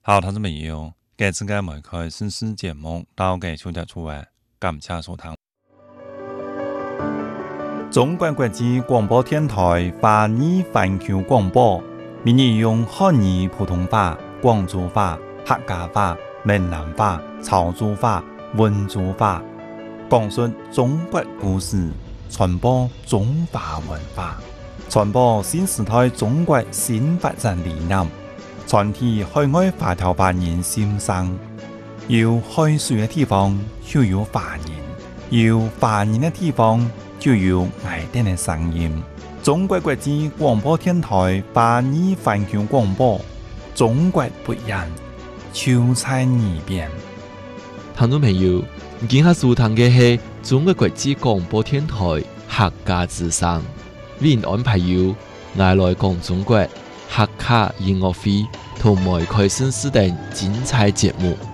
好，同志朋友，这次嘅梅开新思节目到嘅收聽出嚟，感謝收聽。中國國際廣播電台華語環球廣播，每日用漢語普通話、廣州話、客家話、閩南話、潮州話、溫州話，講述中國故事，傳播中華文化，傳播新時代中國新發展理念，傳遞海外華僑華人心聲。有海水嘅地方就有華人，有華人嘅地方就有愛哋嘅聲音。中國國際廣播電台華語環球廣播，中國不一樣，就在耳邊。 聽眾朋友，今下收聽嘅係中國國際廣播電台客家之聲，為您安排有愛來講中國客家音樂會同埋開新視等精彩節目。